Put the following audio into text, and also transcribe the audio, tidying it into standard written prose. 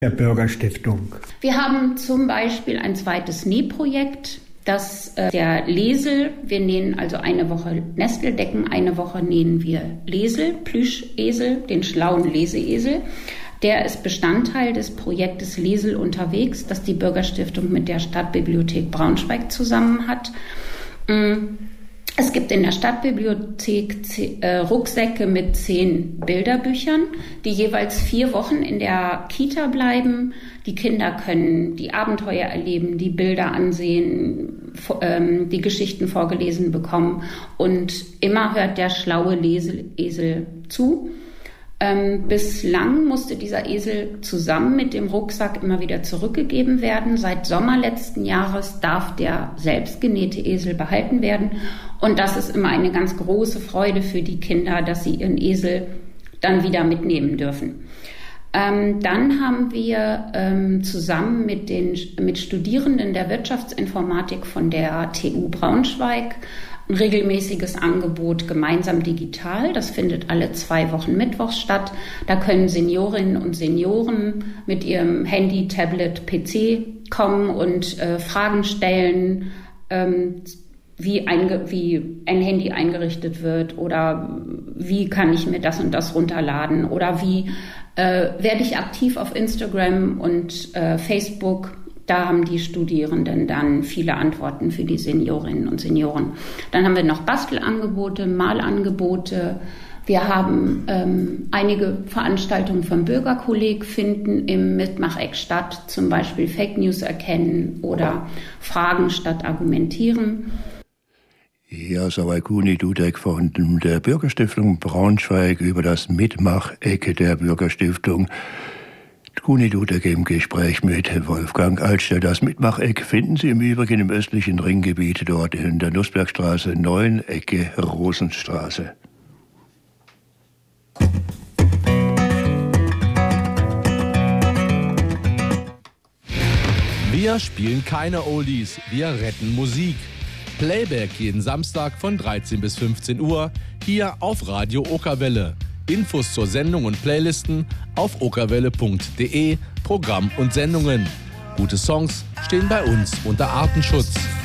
der Bürgerstiftung? Wir haben zum Beispiel ein zweites Nähprojekt, das der Lesel. Wir nähen also eine Woche Nesteldecken, eine Woche nähen wir Lesel, Plüschesel, den schlauen Leseesel. Der ist Bestandteil des Projektes Lesel unterwegs, das die Bürgerstiftung mit der Stadtbibliothek Braunschweig zusammen hat. Es gibt in der Stadtbibliothek Rucksäcke mit 10 Bilderbüchern, die jeweils 4 Wochen in der Kita bleiben. Die Kinder können die Abenteuer erleben, die Bilder ansehen, die Geschichten vorgelesen bekommen. Und immer hört der schlaue Esel zu. Bislang musste dieser Esel zusammen mit dem Rucksack immer wieder zurückgegeben werden. Seit Sommer letzten Jahres darf der selbstgenähte Esel behalten werden. Und das ist immer eine ganz große Freude für die Kinder, dass sie ihren Esel dann wieder mitnehmen dürfen. Dann haben wir zusammen mit Studierenden der Wirtschaftsinformatik von der TU Braunschweig ein regelmäßiges Angebot gemeinsam digital. Das findet alle 2 Wochen mittwochs statt. Da können Seniorinnen und Senioren mit ihrem Handy, Tablet, PC kommen und Fragen stellen, wie ein Handy eingerichtet wird oder wie kann ich mir das und das runterladen oder wie werde ich aktiv auf Instagram und Facebook. Da haben die Studierenden dann viele Antworten für die Seniorinnen und Senioren. Dann haben wir noch Bastelangebote, Malangebote. Wir haben einige Veranstaltungen vom Bürgerkolleg finden im Mitmacheck statt, zum Beispiel Fake News erkennen oder Fragen statt argumentieren. Ja, soweit Guni Dudek von der Bürgerstiftung Braunschweig über das Mitmacheck der Bürgerstiftung. Guni Dudek im Gespräch mit Wolfgang Altstädt. Das Mitmacheck finden Sie im Übrigen im östlichen Ringgebiet, dort in der Nussbergstraße 9, Ecke Rosenstraße. Wir spielen keine Oldies, wir retten Musik. Playback jeden Samstag von 13 bis 15 Uhr hier auf Radio Okerwelle. Infos zur Sendung und Playlisten auf okerwelle.de, Programm und Sendungen. Gute Songs stehen bei uns unter Artenschutz.